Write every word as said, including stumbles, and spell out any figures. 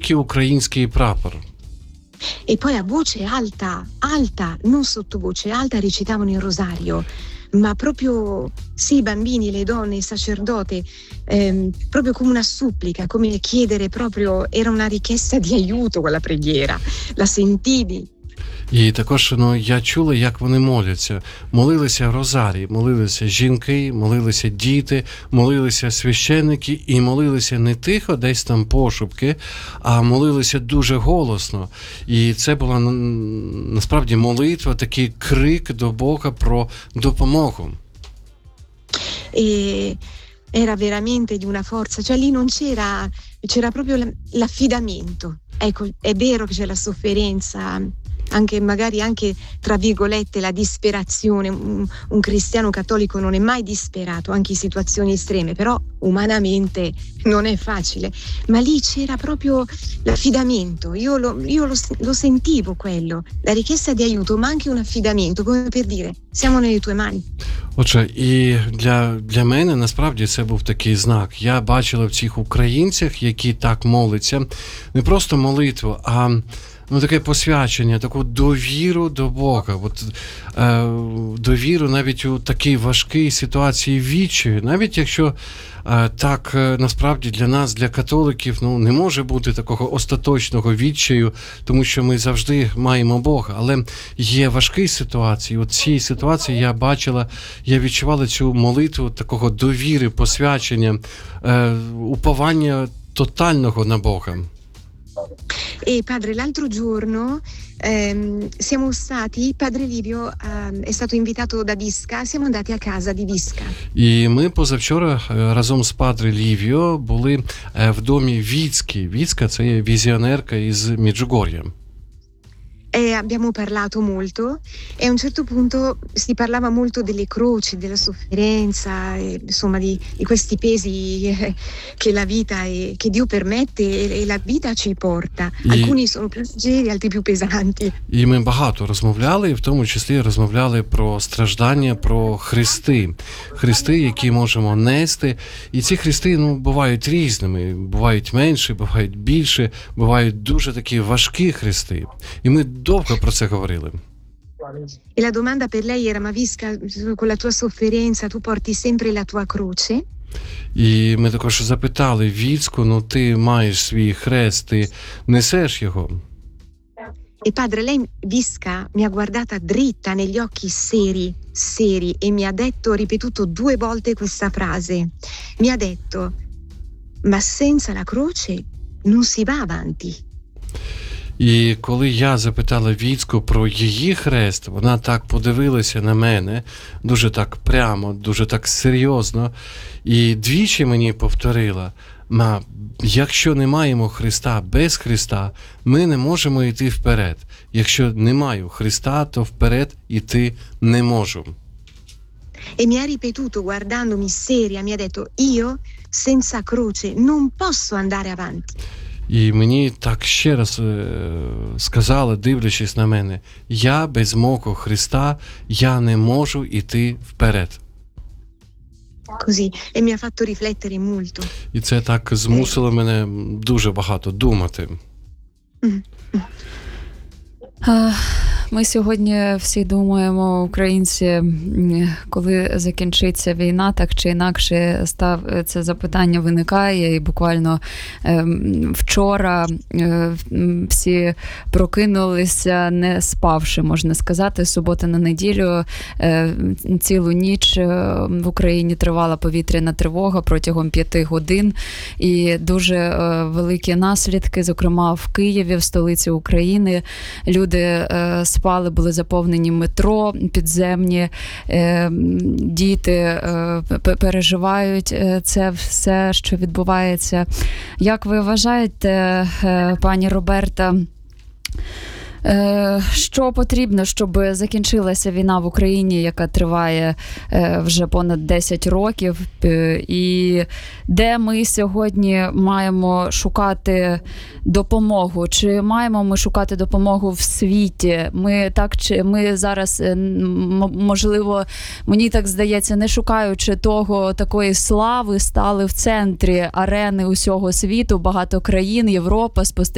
тільки український прапор. E poi a voce alta, alta, non sottovoce alta, recitavano il rosario, ma proprio sì, i bambini, le donne, i sacerdote, ehm, proprio come una supplica, come chiedere proprio, era una richiesta di aiuto quella preghiera, la sentivi. І також, ну, я чула, як вони моляться. Молилися розарії, молилися жінки, молилися діти, молилися священники і молилися не тихо, десь там пошепки, а молилися дуже голосно. І це була насправді молитва, такий крик до Бога про допомогу. E era veramente di una forza, cioè lì non c'era, c'era proprio l'affidamento. Ecco, è vero che c'è la sofferenza, anche magari anche tra virgolette la disperazione. Un, un cristiano cattolico non è mai disperato anche in situazioni estreme, però umanamente non è facile, ma lì c'era proprio l'affidamento. Io lo, io lo, lo sentivo quello, la richiesta di aiuto, ma anche un affidamento, come per dire siamo nelle tue mani. Отже, і для, для мене насправді це був такий знак. Я бачила в цих українцях, які так моляться, не просто молитву, а ну, таке посвячення, таку довіру до Бога. От, е, довіру навіть у такій важкій ситуації відчаю. Навіть якщо е, так е, насправді для нас, для католиків, ну, не може бути такого остаточного відчаю, тому що ми завжди маємо Бога. Але є важкі ситуації. От цій ситуації я бачила, я відчувала цю молитву такого довіри, посвячення, е, уповання тотального на Бога. E padre, l'altro giorno ehm, siamo stati, padre Livio ehm, è stato invitato da Visca, siamo andati a casa di Visca. І ми позавчора разом з падре Лівіо були в домі Віцькі. Віцька – це є візіонерка із Меджугор'я. E abbiamo parlato molto e a un certo punto si parlava molto delle croci, della sofferenza, e, insomma di, di questi pesi eh, che la vita è, che Dio permette e, e la vita ci porta. Alcuni sono più leggeri, altri più pesanti. І ми багато розмовляли, і в тому числі розмовляли про страждання, про хрести. Хрести, які можемо нести. І ці хрести, ну, бувають різними. Бувають менші, бувають більше, бувають дуже такі важкі хрести. І ми довго про це говорили. E la domanda per lei era: ma Visca, con la tua sofferenza tu porti sempre la tua croce? І ми також запитали Віцьку: ну ти маєш свій хрест, ти несеш його? E padre, lei Visca mi ha guardata dritta negli occhi seri, seri e mi ha detto, ripetuto due volte questa frase. Mi ha detto: ma senza la croce non si va avanti. І коли я запитала Віцьку про її хрест, вона так подивилася на мене, дуже так прямо, дуже так серйозно, і двічі мені повторила: «Ма, якщо не маємо Христа, без Христа, ми не можемо йти вперед. Якщо не маю Христа, то вперед йти не можу». E mi ha ripetuto, guardandomi seria, mi ha detto: io senza croce non posso andare avanti. І мені так ще раз е, сказали, дивлячись на мене: я без мого Христа, я не можу йти вперед. Così, e mi ha fatto riflettere molto. І це так змусило мене дуже багато думати. Ми сьогодні всі думаємо, українці, коли закінчиться війна, так чи інакше став це запитання виникає, і буквально е, вчора е, всі прокинулися не спавши, можна сказати. Субота на неділю, е, цілу ніч в Україні тривала повітряна тривога протягом п'яти годин, і дуже е, великі наслідки, зокрема в Києві, в столиці України. Люди е, спали, були заповнені метро, підземні, е, діти е, переживають це все, що відбувається. Як ви вважаєте, е, пані Роберта, що потрібно, щоб закінчилася війна в Україні, яка триває вже понад десять років, і де ми сьогодні маємо шукати допомогу? Чи маємо ми шукати допомогу в світі? Ми так чи ми зараз, можливо, мені так здається, не шукаючи того, такої слави, стали в центрі арени усього світу, багато країн, Європа, спостерігають